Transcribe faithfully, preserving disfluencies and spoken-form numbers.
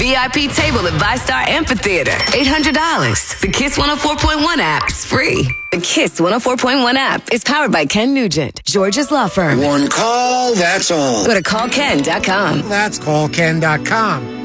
V I P table at ViStar Amphitheater. eight hundred dollars. The Kiss one oh four point one app is free. The Kiss one oh four point one app is powered by Ken Nugent, George's law firm. One call, that's all. Go to call ken dot com. That's call ken dot com.